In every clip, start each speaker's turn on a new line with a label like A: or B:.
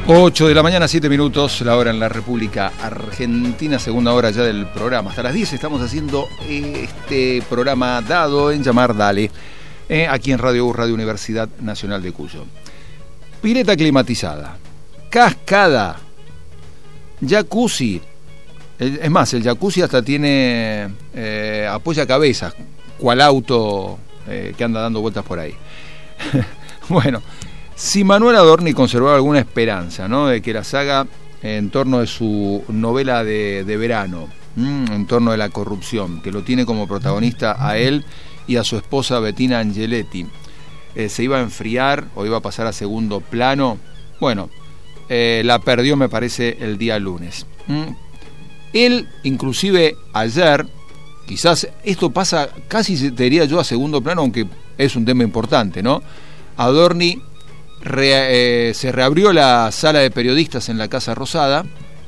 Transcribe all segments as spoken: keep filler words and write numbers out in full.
A: ocho de la mañana, siete minutos, la hora en la República Argentina, segunda hora ya del programa. Hasta las diez estamos haciendo este programa dado en llamar Dale, eh, aquí en Radio U, Radio Universidad Nacional de Cuyo. Pileta climatizada, cascada, jacuzzi. El, es más, el jacuzzi hasta tiene eh, apoya cabezas, cual auto eh, que anda dando vueltas por ahí. Bueno, si Manuel Adorni conservaba alguna esperanza, ¿no?, de que la saga en torno de su novela de, de verano, mmm, en torno de la corrupción, que lo tiene como protagonista a él y a su esposa Bettina Angeletti, eh, se iba a enfriar o iba a pasar a segundo plano, bueno, eh, la perdió, me parece, el día lunes. ¿Mm? Él, inclusive ayer, quizás esto pasa casi, te diría yo, a segundo plano, aunque es un tema importante, ¿no? Adorni Re, eh, se reabrió la sala de periodistas en la Casa Rosada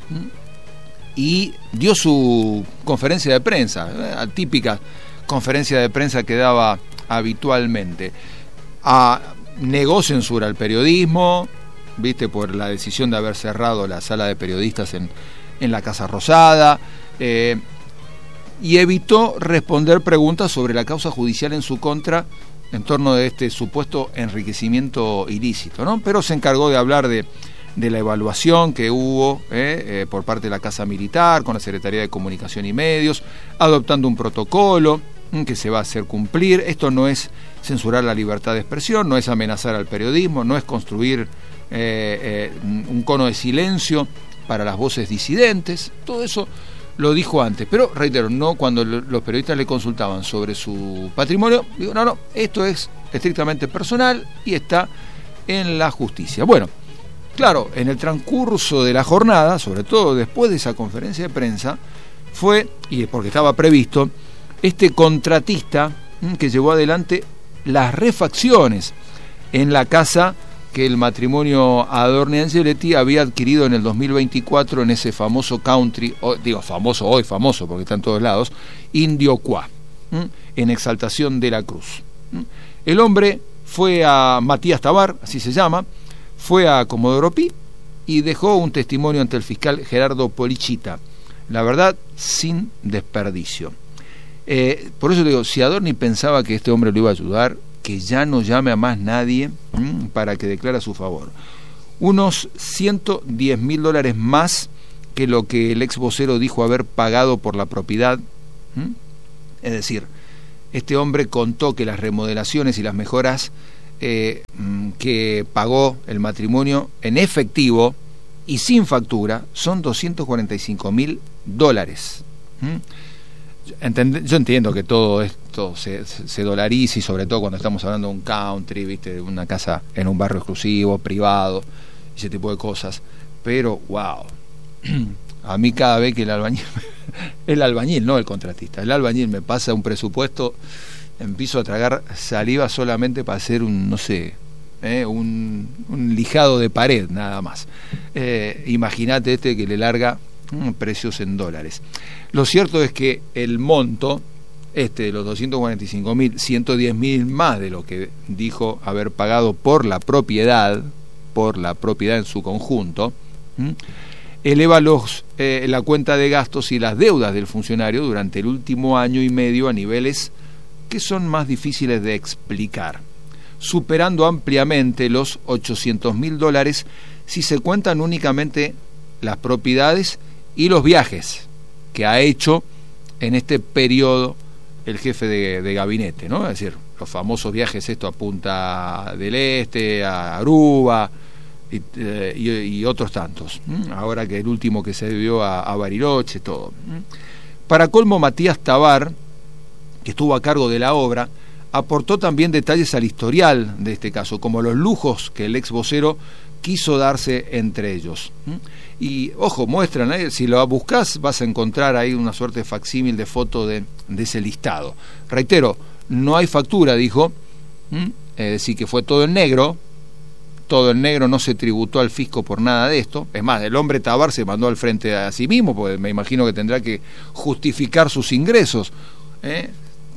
A: y dio su conferencia de prensa, eh, típica conferencia de prensa que daba habitualmente. A, negó censura al periodismo, viste, por la decisión de haber cerrado la sala de periodistas en, en la Casa Rosada, eh, y evitó responder preguntas sobre la causa judicial en su contra en torno de este supuesto enriquecimiento ilícito, ¿no? Pero se encargó de hablar de, de la evaluación que hubo eh, eh, por parte de la Casa Militar, con la Secretaría de Comunicación y Medios, adoptando un protocolo mm, que se va a hacer cumplir. Esto no es censurar la libertad de expresión, no es amenazar al periodismo, no es construir eh, eh, un cono de silencio para las voces disidentes. Todo eso lo dijo antes, pero reitero, no cuando los periodistas le consultaban sobre su patrimonio, digo, no, no, esto es estrictamente personal y está en la justicia. Bueno, claro, en el transcurso de la jornada, sobre todo después de esa conferencia de prensa, fue, y porque estaba previsto, este contratista que llevó adelante las refacciones en la casa que el matrimonio Adorni-Angeletti había adquirido en el dos mil veinticuatro en ese famoso country, o, digo famoso hoy, famoso porque está en todos lados, Indiocuá, en Exaltación de la Cruz. El hombre fue a Matías Tabar, así se llama, fue a Comodoro Pi y dejó un testimonio ante el fiscal Gerardo Polichita, la verdad, sin desperdicio. Eh, por eso digo, si Adorni pensaba que este hombre lo iba a ayudar, que ya no llame a más nadie mmm, para que declare a su favor. Unos ciento diez mil dólares más que lo que el ex vocero dijo haber pagado por la propiedad. ¿Mm? Es decir, este hombre contó que las remodelaciones y las mejoras eh, que pagó el matrimonio en efectivo y sin factura son doscientos cuarenta y cinco mil dólares. ¿Mm? Yo entiendo que todo esto se, se dolariza, y sobre todo cuando estamos hablando de un country, viste, de una casa en un barrio exclusivo, privado, ese tipo de cosas, pero wow, a mí cada vez que el albañil el albañil, no el contratista, el albañil me pasa un presupuesto, empiezo a tragar saliva solamente para hacer un, no sé, eh, un, un lijado de pared nada más. Eh, imagínate este que le larga precios en dólares. Lo cierto es que el monto este de los doscientos cuarenta y cinco mil, ciento diez mil más de lo que dijo haber pagado por la propiedad, por la propiedad en su conjunto, ¿m? eleva los, eh, la cuenta de gastos y las deudas del funcionario durante el último año y medio a niveles que son más difíciles de explicar, superando ampliamente los ochocientos mil dólares si se cuentan únicamente las propiedades y los viajes que ha hecho en este periodo el jefe de, de gabinete, ¿no? Es decir, los famosos viajes esto a Punta del Este, a Aruba y, eh, y, y otros tantos. ¿Mm? Ahora que el último que se dio a, a Bariloche, todo. ¿Mm? Para colmo, Matías Tabar, que estuvo a cargo de la obra, aportó también detalles al historial de este caso, como los lujos que el ex vocero quiso darse entre ellos. ¿Mm? Y, ojo, muestran, ¿eh? Si lo buscas vas a encontrar ahí una suerte de facsímil de foto de, de ese listado. Reitero, no hay factura, dijo, ¿Mm? Es decir, que fue todo en negro, todo en negro, no se tributó al fisco por nada de esto. Es más, el hombre Tabar se mandó al frente a sí mismo, porque me imagino que tendrá que justificar sus ingresos, ¿eh?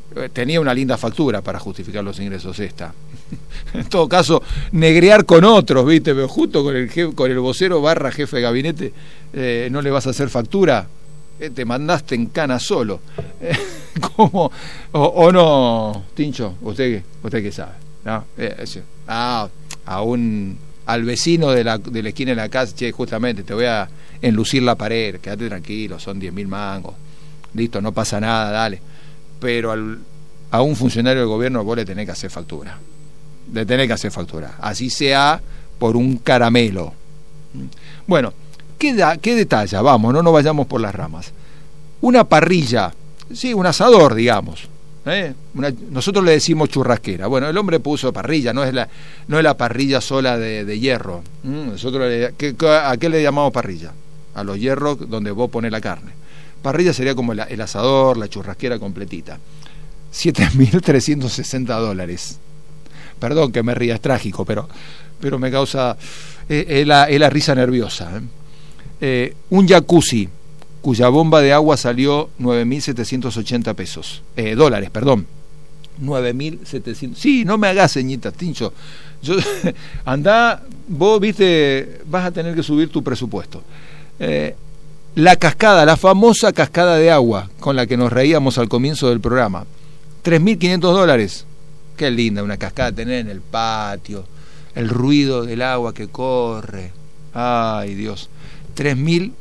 A: tenía una linda factura para justificar los ingresos esta. En todo caso, negrear con otros, ¿viste? Pero justo con el jefe, con el vocero barra jefe de gabinete, eh, no le vas a hacer factura, eh, te mandaste en cana solo. Eh, ¿Cómo? O, o no, Tincho, usted, usted qué sabe, ¿no? Eh, eh, ah, a un, al vecino de la, de la esquina de la casa, che, justamente, te voy a enlucir la pared, quédate tranquilo, son diez mil mangos, listo, no pasa nada, dale. Pero al, a un funcionario del gobierno vos le tenés que hacer factura, le tenés que hacer factura, así sea por un caramelo. Bueno, ¿qué, da, qué detalla? Vamos, no nos vayamos por las ramas. Una parrilla, sí, un asador, digamos, ¿eh? Una, nosotros le decimos churrasquera. Bueno, el hombre puso parrilla, no es la, no es la parrilla sola de, de hierro. Nosotros le, ¿qué, ¿a qué le llamamos parrilla? A los hierros donde vos pones la carne. Parrilla sería como el, el asador, la churrasquera completita. siete mil trescientos sesenta dólares. Perdón que me ría, es trágico, pero, pero me causa... Eh, es, la, es la risa nerviosa. ¿eh? Eh, un jacuzzi, cuya bomba de agua salió nueve mil setecientos ochenta pesos. Eh, dólares, perdón. nueve mil setecientos. Sí, no me hagas ceñitas, Tincho. Yo, andá, vos, viste, vas a tener que subir tu presupuesto. Eh... La cascada, la famosa cascada de agua con la que nos reíamos al comienzo del programa, tres mil quinientos dólares. Qué linda una cascada tener en el patio, el ruido del agua que corre. Ay, Dios. tres mil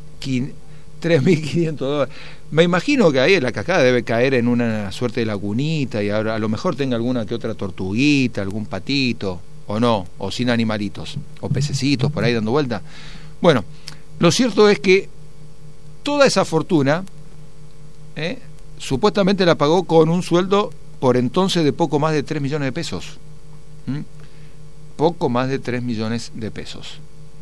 A: quinientos dólares. Me imagino que ahí la cascada debe caer en una suerte de lagunita y ahora a lo mejor tenga alguna que otra tortuguita, algún patito, o no, o sin animalitos, o pececitos por ahí dando vuelta. Bueno, lo cierto es que toda esa fortuna, eh, supuestamente la pagó con un sueldo por entonces de poco más de tres millones de pesos. ¿Mm? Poco más de tres millones de pesos.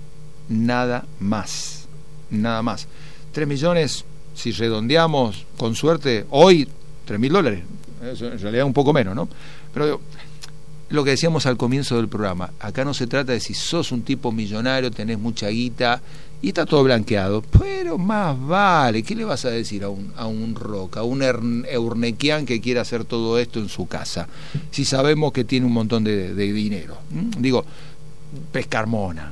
A: Nada más. Nada más. tres millones, si redondeamos con suerte, hoy tres mil dólares. Eso en realidad un poco menos, ¿no? Pero lo que decíamos al comienzo del programa, acá no se trata de si sos un tipo millonario, tenés mucha guita y está todo blanqueado, pero más vale, ¿qué le vas a decir a un, a un roca, a un eurnequian que quiera hacer todo esto en su casa, si sabemos que tiene un montón de, de dinero? ¿Mm? Digo, pescar mona,